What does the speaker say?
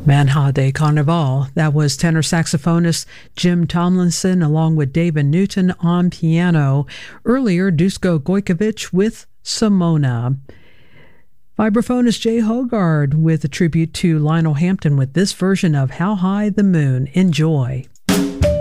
Manha de Carnaval. That was tenor saxophonist Jim Tomlinson along with David Newton on piano. Earlier, Dusko Gojkovic with Simona. Vibraphonist Jay Hogard with a tribute to Lionel Hampton with this version of How High the Moon. Enjoy.